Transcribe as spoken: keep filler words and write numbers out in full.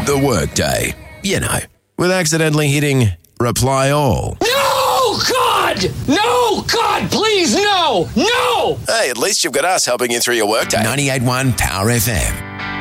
the workday. You know, with accidentally hitting reply all. No, God! No, God, please, no! No! Hey, at least you've got us helping you through your workday. ninety-eight point one Power F M.